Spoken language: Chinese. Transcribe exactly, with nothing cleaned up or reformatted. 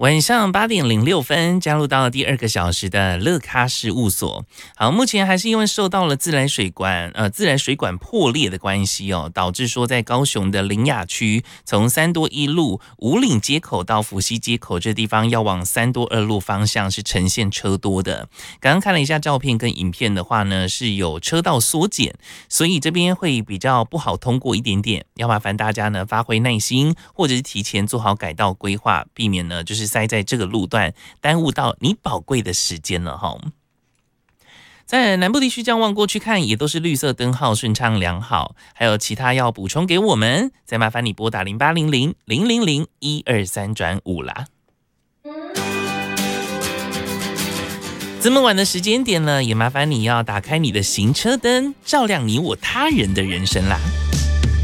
晚上八点零六分，加入到了第二个小时的乐咖事务所。好，目前还是因为受到了自来水管呃自来水管破裂的关系哦，导致说在高雄的苓雅区，从三多一路五岭街口到福溪街口这地方，要往三多二路方向是呈现车多的。刚刚看了一下照片跟影片的话呢，是有车道缩减，所以这边会比较不好通过一点点，要麻烦大家呢发挥耐心，或者是提前做好改道规划，避免呢就是塞在这个路段，耽误到你宝贵的时间了哈。在南部地区这样望过去看，也都是绿色灯号顺畅良好。还有其他要补充给我们，再麻烦你拨打零八零零零零零一二三转五啦。这么晚的时间点了，也麻烦你要打开你的行车灯，照亮你我他人的人生啦。